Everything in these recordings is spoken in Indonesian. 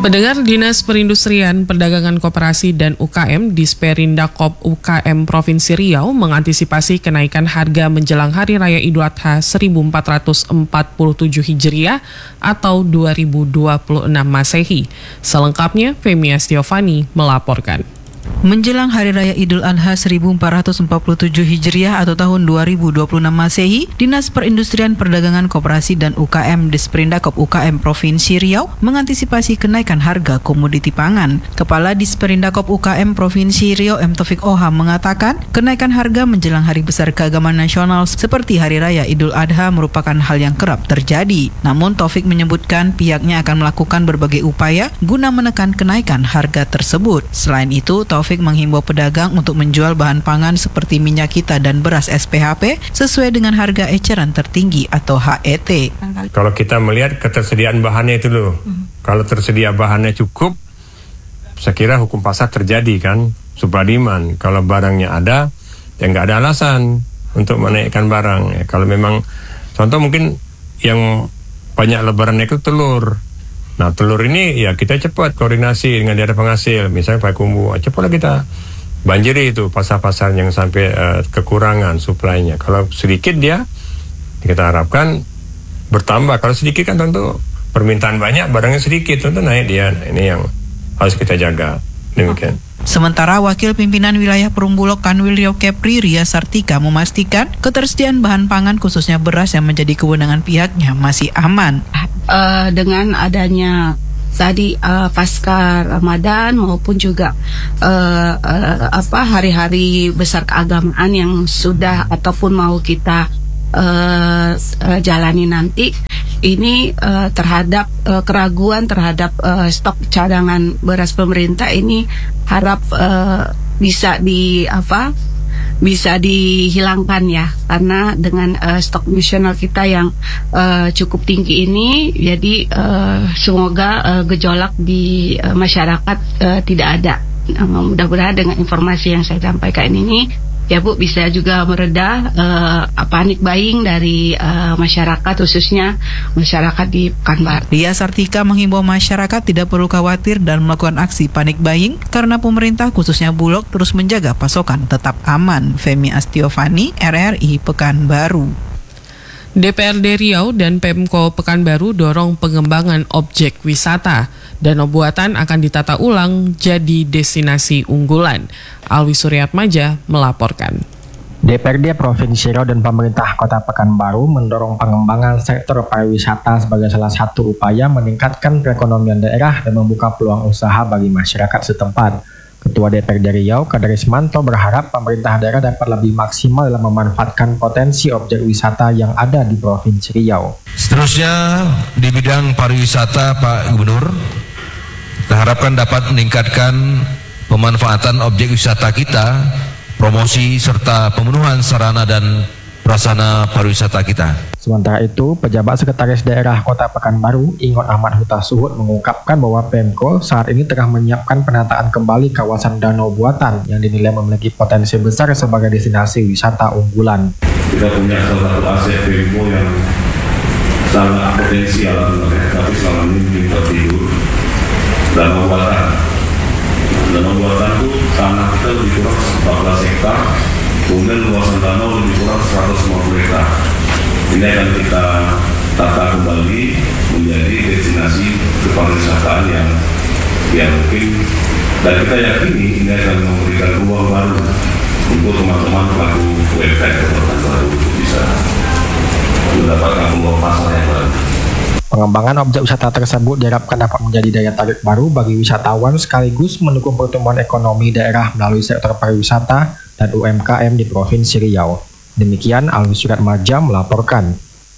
Pendengar, Dinas Perindustrian, Perdagangan Koperasi dan UKM Disperindakop UKM Provinsi Riau mengantisipasi kenaikan harga menjelang Hari Raya Idul Adha 1447 Hijriah atau 2026 Masehi. Selengkapnya, Femi Astiovani melaporkan. Menjelang Hari Raya Idul Adha 1447 Hijriah atau tahun 2026 Masehi, Dinas Perindustrian Perdagangan Koperasi dan UKM Disperindakop UKM Provinsi Riau mengantisipasi kenaikan harga komoditi pangan. Kepala Disperindakop UKM Provinsi Riau M. Taufik Oha mengatakan, kenaikan harga menjelang hari besar keagamaan nasional seperti Hari Raya Idul Adha merupakan hal yang kerap terjadi. Namun Taufik menyebutkan pihaknya akan melakukan berbagai upaya guna menekan kenaikan harga tersebut. Selain itu, Taufik menghimbau pedagang untuk menjual bahan pangan seperti minyak kita dan beras SPHP sesuai dengan harga eceran tertinggi atau HET. Kalau kita melihat ketersediaan bahannya itu loh, kalau tersedia bahannya cukup, saya kira hukum pasar terjadi kan, supply demand. Kalau barangnya ada, ya nggak ada alasan untuk menaikkan barang. Ya, kalau memang, contoh mungkin yang banyak lebarannya itu telur. Nah, telur ini ya kita cepat koordinasi dengan daerah penghasil, misalnya Payakumbuh, cepatlah kita banjiri itu pasar-pasar yang sampai kekurangan suplainya. Kalau sedikit dia, kita harapkan bertambah. Kalau sedikit kan tentu permintaan banyak, barangnya sedikit, tentu naik dia. Nah, ini yang harus kita jaga. Demikian. Sementara Wakil Pimpinan Wilayah Perumbulok Kanwil Riau Kepri Ria Sartika memastikan ketersediaan bahan pangan khususnya beras yang menjadi kewenangan pihaknya masih aman. Dengan adanya tadi pasca Ramadan maupun juga hari-hari besar keagamaan yang sudah ataupun mau kita jalani nanti, ini terhadap keraguan terhadap stok cadangan beras pemerintah ini harap bisa dihilangkan ya, karena dengan stok nasional kita yang cukup tinggi ini, jadi semoga gejolak di masyarakat tidak ada. Mudah-mudahan dengan informasi yang saya sampaikan ini, ya Bu, bisa juga mereda panik buying dari masyarakat, khususnya masyarakat di Pekanbaru. Ria Sartika menghimbau masyarakat tidak perlu khawatir dan melakukan aksi panik buying karena pemerintah khususnya Bulog terus menjaga pasokan tetap aman. Femi Astiovani, RRI Pekanbaru. DPRD Riau dan Pemko Pekanbaru dorong pengembangan objek wisata. Danau buatan akan ditata ulang jadi destinasi unggulan. Alwi Suryatmaja melaporkan. DPRD Provinsi Riau dan pemerintah Kota Pekanbaru mendorong pengembangan sektor pariwisata sebagai salah satu upaya meningkatkan perekonomian daerah dan membuka peluang usaha bagi masyarakat setempat. Ketua DPRD Riau, Kadarismanto, berharap pemerintah daerah dapat lebih maksimal dalam memanfaatkan potensi objek wisata yang ada di Provinsi Riau. Seterusnya, di bidang pariwisata, Pak Gubernur, kita harapkan dapat meningkatkan pemanfaatan objek wisata kita, promosi serta pemenuhan sarana dan prasarana pariwisata kita. Sementara itu, pejabat Sekretaris Daerah Kota Pekanbaru, Ingot Ahmad Huta Suhud, mengungkapkan bahwa Pemko saat ini tengah menyiapkan penataan kembali kawasan danau buatan yang dinilai memiliki potensi besar sebagai destinasi wisata unggulan. Kita punya salah satu aset Pemko yang sangat potensial, tapi selama ini kita tidur. Danau buatan. Danau buatan itu tanah kita lebih kurang 14 hektar, kemudian luasan danau lebih kurang 150 hektar. Ini akan kita tata kembali menjadi destinasi kepariwisataan yang mungkin, dan kita yakini ini akan memberikan ruang baru untuk teman-teman pelaku UMKM Kota Baru untuk bisa mendapatkan peluang pasar yang baru. Pengembangan objek wisata tersebut diharapkan dapat menjadi daya tarik baru bagi wisatawan sekaligus mendukung pertumbuhan ekonomi daerah melalui sektor pariwisata dan UMKM di Provinsi Riau. Demikian Alwi Suryatmaja melaporkan.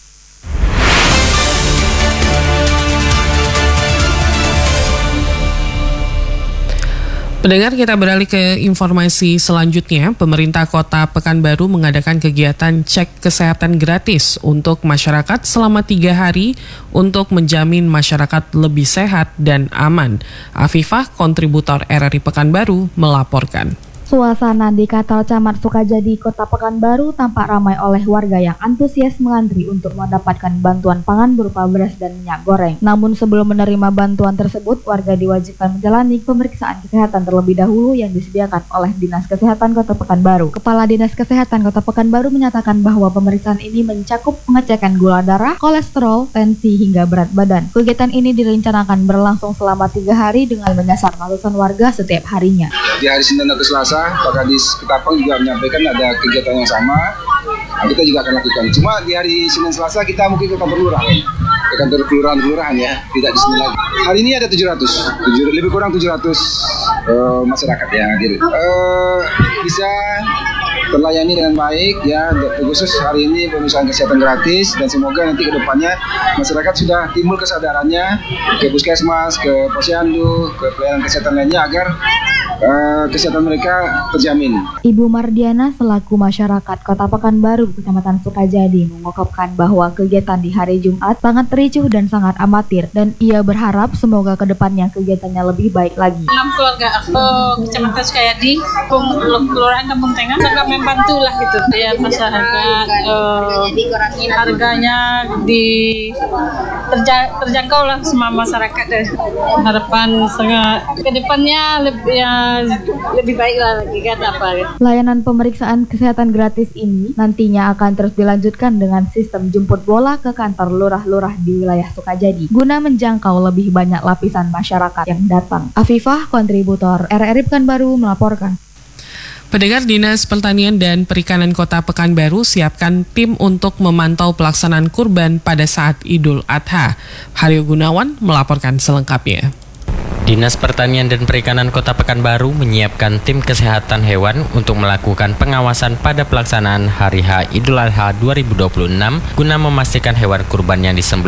Pendengar, kita beralih ke informasi selanjutnya. Pemerintah Kota Pekanbaru mengadakan kegiatan cek kesehatan gratis untuk masyarakat selama 3 hari untuk menjamin masyarakat lebih sehat dan aman. Afifah, kontributor RRI Pekanbaru, melaporkan. Suasana di kantor Camat Sukajadi, Kota Pekanbaru tampak ramai oleh warga yang antusias mengantri untuk mendapatkan bantuan pangan berupa beras dan minyak goreng. Namun sebelum menerima bantuan tersebut, warga diwajibkan menjalani pemeriksaan kesehatan terlebih dahulu yang disediakan oleh Dinas Kesehatan Kota Pekanbaru. Kepala Dinas Kesehatan Kota Pekanbaru menyatakan bahwa pemeriksaan ini mencakup pengecekan gula darah, kolesterol, tensi, hingga berat badan. Kegiatan ini direncanakan berlangsung selama 3 hari dengan menyasar ratusan warga setiap harinya. Di hari Senin atau Selasa, Pak Kadis Ketapang juga menyampaikan ada kegiatan yang sama. Nah, kita juga akan lakukan. Cuma di hari Senin Selasa kita mungkin ke kantor lurah, ke kantor kelurahan ya, tidak di sini lagi. Hari ini ada 700, lebih kurang 700 masyarakat yang hadir. Bisa terlayani dengan baik ya, khusus hari ini pemeriksaan kesehatan gratis, dan semoga nanti ke depannya masyarakat sudah timbul kesadarannya ke puskesmas, ke posyandu, ke pelayanan kesehatan lainnya agar kesehatan mereka terjamin. Ibu Mardiana selaku masyarakat Kota Pekanbaru, Kecamatan Sukajadi, mengungkapkan bahwa kegiatan di hari Jumat sangat ricuh dan sangat amatir, dan ia berharap semoga kedepannya kegiatannya lebih baik lagi. 6 keluarga Kecamatan Sukajadi, Kelurahan Kampung Tengah, sangat membantulah gitu ya masyarakat. Harganya terjangkau lah semua masyarakat deh. Harapan sangat kedepannya lebih baik lah lagi kan apa ya. Layanan pemeriksaan kesehatan gratis ini nantinya akan terus dilanjutkan dengan sistem jemput bola ke kantor lurah-lurah di wilayah Sukajadi guna menjangkau lebih banyak lapisan masyarakat yang datang. Afifah, kontributor RRI Pekanbaru melaporkan. Pendengar, Dinas Pertanian dan Perikanan Kota Pekanbaru siapkan tim untuk memantau pelaksanaan kurban pada saat Idul Adha. Haryo Gunawan melaporkan selengkapnya. Dinas Pertanian dan Perikanan Kota Pekanbaru menyiapkan tim kesehatan hewan untuk melakukan pengawasan pada pelaksanaan Hari H Idul Adha 2026 guna memastikan hewan kurban yang disembelih